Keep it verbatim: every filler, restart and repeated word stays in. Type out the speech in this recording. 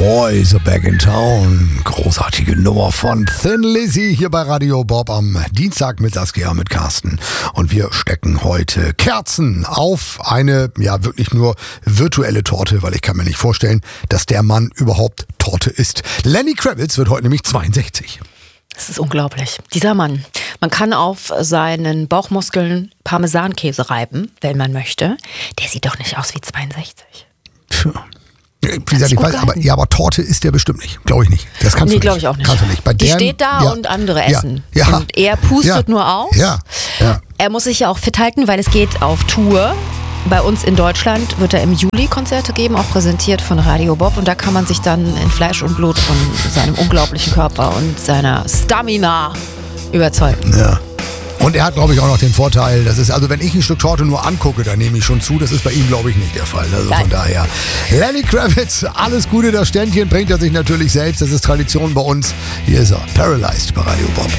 Boys are back in town. Großartige Nummer von Thin Lizzy hier bei Radio Bob am Dienstag mit Saskia, mit Carsten. Und wir stecken heute Kerzen auf eine, ja wirklich nur virtuelle Torte, weil ich kann mir nicht vorstellen, dass der Mann überhaupt Torte isst. Lenny Kravitz wird heute nämlich zweiundsechzig. Das ist unglaublich. Dieser Mann. Man kann auf seinen Bauchmuskeln Parmesankäse reiben, wenn man möchte. Der sieht doch nicht aus wie zweiundsechzig. Tja. Wie gesagt, ich weiß, aber, ja, aber Torte isst der bestimmt nicht. Glaube ich nicht. Das kannst nee, du nicht. glaube ich auch nicht. Kannst du nicht. Bei Die deren, steht da ja, und andere ja, essen. Ja, und er pustet ja, nur aus. Ja, ja. Er muss sich ja auch fit halten, weil es geht auf Tour. Bei uns in Deutschland wird er im Juli Konzerte geben, auch präsentiert von Radio Bob. Und da kann man sich dann in Fleisch und Blut von seinem unglaublichen Körper und seiner Stamina überzeugen. Ja. Und er hat, glaube ich, auch noch den Vorteil, das ist, also wenn ich ein Stück Torte nur angucke, dann nehme ich schon zu. Das ist bei ihm, glaube ich, nicht der Fall. Also Nein. von daher, Lenny Kravitz, alles Gute, das Ständchen bringt er sich natürlich selbst. Das ist Tradition bei uns. Hier ist er, Paralyzed bei Radio Bob.